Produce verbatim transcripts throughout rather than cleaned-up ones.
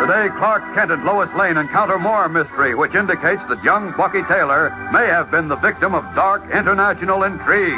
Today, Clark Kent and Lois Lane encounter more mystery, which indicates that young Bucky Taylor may have been the victim of dark international intrigue.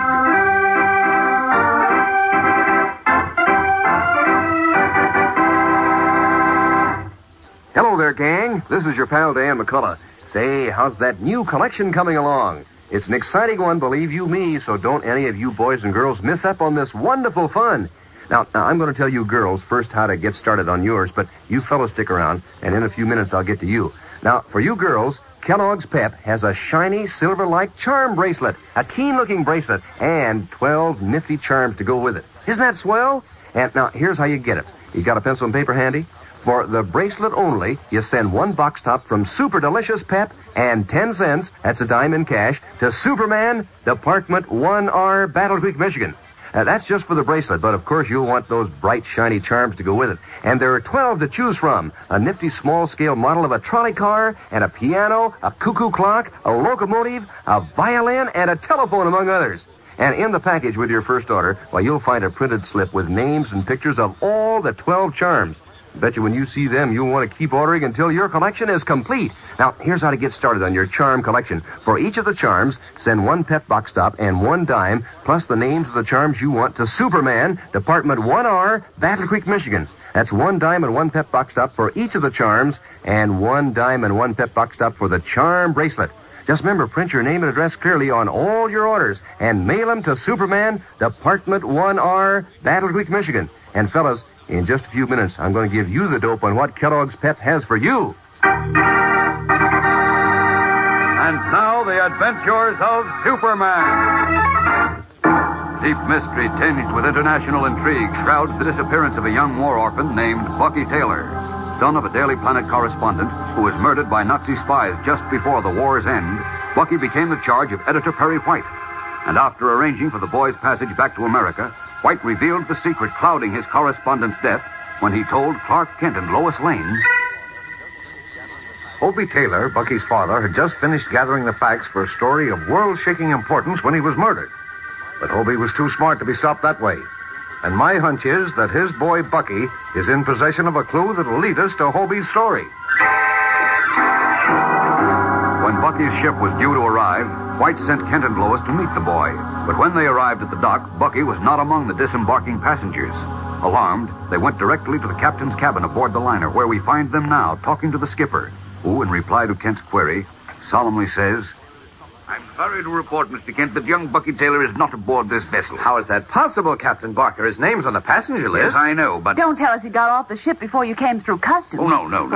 Hello there, gang. This is your pal Dan McCullough. Say, how's that new collection coming along? It's an exciting one, believe you me, so don't any of you boys and girls miss up on this wonderful fun. Now, now I'm going to tell you girls first how to get started on yours, but you fellows stick around, and in a few minutes I'll get to you. Now, for you girls, Kellogg's Pep has a shiny silver-like charm bracelet, a keen-looking bracelet, and twelve nifty charms to go with it. Isn't that swell? And now, here's how you get it. You got a pencil and paper handy? For the bracelet only, you send one box top from Super Delicious Pep and ten cents, that's a dime in cash, to Superman, Department one R, Battle Creek, Michigan. Uh, that's just for the bracelet, but of course you'll want those bright, shiny charms to go with it. And there are twelve to choose from. A nifty small-scale model of a trolley car, and a piano, a cuckoo clock, a locomotive, a violin, and a telephone, among others. And in the package with your first order, well, you'll find a printed slip with names and pictures of all the twelve charms. Bet you when you see them, you'll want to keep ordering until your collection is complete. Now, here's how to get started on your charm collection. For each of the charms, send one Pep box top and one dime, plus the names of the charms you want, to Superman, Department one R, Battle Creek, Michigan. That's one dime and one Pep box top for each of the charms, and one dime and one Pep box top for the charm bracelet. Just remember, print your name and address clearly on all your orders, and mail them to Superman, Department one R, Battle Creek, Michigan. And fellas, in just a few minutes, I'm going to give you the dope on what Kellogg's Pep has for you. And now, the adventures of Superman. Deep mystery tinged with international intrigue shrouds the disappearance of a young war orphan named Bucky Taylor, son of a Daily Planet correspondent who was murdered by Nazi spies just before the war's end. Bucky became the charge of editor Perry White. And after arranging for the boy's passage back to America, White revealed the secret clouding his correspondent's death when he told Clark Kent and Lois Lane. Hobie Taylor, Bucky's father, had just finished gathering the facts for a story of world-shaking importance when he was murdered. But Hobie was too smart to be stopped that way. And my hunch is that his boy Bucky is in possession of a clue that'll lead us to Hobie's story. When Bucky's ship was due to arrive, White sent Kent and Lois to meet the boy. But when they arrived at the dock, Bucky was not among the disembarking passengers. Alarmed, they went directly to the captain's cabin aboard the liner, where we find them now talking to the skipper, who, in reply to Kent's query, solemnly says, I'm sorry to report, Mister Kent, that young Bucky Taylor is not aboard this vessel. How is that possible, Captain Barker? His name's on the passenger list. Yes, I know, but... Don't tell us he got off the ship before you came through customs. Oh, no, no, no.